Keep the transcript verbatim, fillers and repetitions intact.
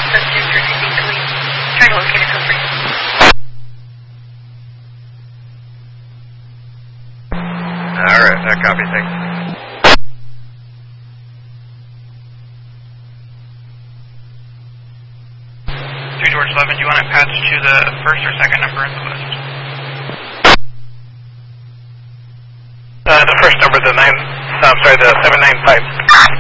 That's two three three feet clean. Trying to locate a code three. Alright, that copy, thanks. three George eleven, do you want to patch to the first or second number in the list? Uh, the first number, the nine, I'm sorry, the seven nine five.